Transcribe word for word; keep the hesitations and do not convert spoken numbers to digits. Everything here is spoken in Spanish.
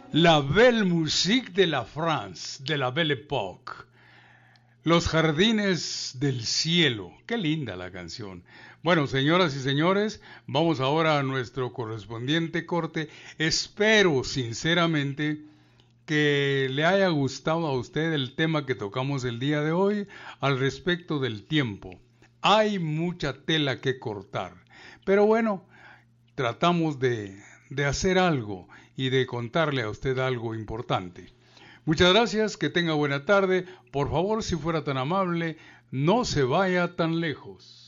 La Belle Musique de la France, de la Belle Époque. Los jardines del cielo. Qué linda la canción. Bueno, señoras y señores, vamos ahora a nuestro correspondiente corte. Espero sinceramente que le haya gustado a usted el tema que tocamos el día de hoy al respecto del tiempo. Hay mucha tela que cortar, pero bueno, tratamos de, de hacer algo y de contarle a usted algo importante. Muchas gracias, que tenga buena tarde. Por favor, si fuera tan amable, no se vaya tan lejos.